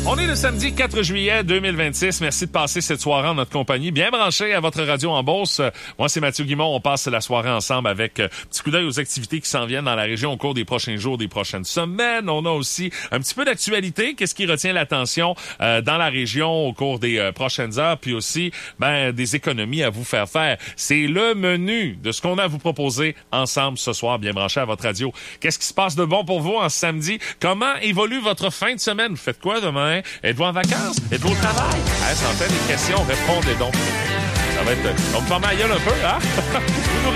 On est le samedi 4 juillet 2026. Merci de passer cette soirée en notre compagnie. Bien branché à votre radio en Beauce. Moi, c'est Mathieu Guimond. On passe la soirée ensemble avec petit coup d'œil aux activités qui s'en viennent dans la région au cours des prochains jours, des prochaines semaines. On a aussi un petit peu d'actualité. Qu'est-ce qui retient l'attention dans la région au cours des prochaines heures? Puis aussi, des économies à vous faire faire. C'est le menu de ce qu'on a à vous proposer ensemble ce soir. Bien branché à votre radio. Qu'est-ce qui se passe de bon pour vous en samedi? Comment évolue votre fin de semaine? Vous faites quoi demain? Êtes-vous en vacances? Êtes-vous au travail? Ça en fait des questions. Répondez donc. Ça va être... On me forme à gueule un peu, hein?